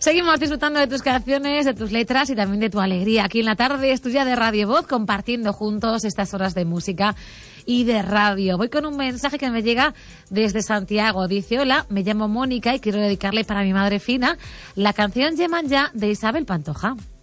Seguimos disfrutando de tus canciones, de tus letras y también de tu alegría. Aquí en la tarde es tuya de Radio Voz, compartiendo juntos estas horas de música y de radio. Voy con un mensaje que me llega desde Santiago. Dice: hola, me llamo Mónica y quiero dedicarle para mi madre Fina la canción Yeman Ya de Isabel Pantoja.